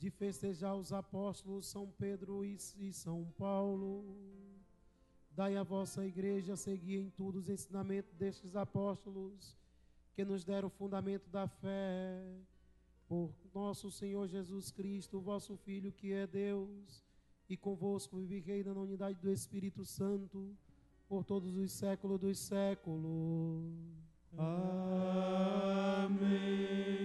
de festejar os apóstolos São Pedro e São Paulo. Dai à vossa igreja seguir em tudo os ensinamentos destes apóstolos, que nos deram o fundamento da fé. Por nosso Senhor Jesus Cristo, vosso Filho, que é Deus, e convosco vive e reina na unidade do Espírito Santo, por todos os séculos dos séculos. Amém.